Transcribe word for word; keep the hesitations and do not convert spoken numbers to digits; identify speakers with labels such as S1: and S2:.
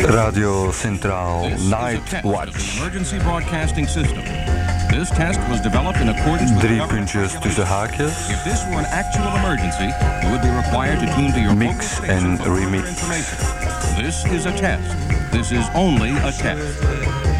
S1: Radio Centraal Night Watch.
S2: Emergency broadcasting system. This test was developed in accordance with
S1: Drie puntjes tussen haakjes.
S2: If this were an actual emergency, you would be required to tune to your
S1: Mix en remix.
S2: This is a test. This is only a test.